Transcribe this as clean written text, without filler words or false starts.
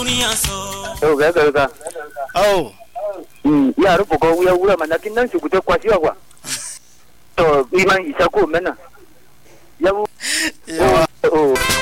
Ga. Oh. Ya rupo ko ula manakin nang suguto kwa siya kwa. To iman isa ko mena. Ya.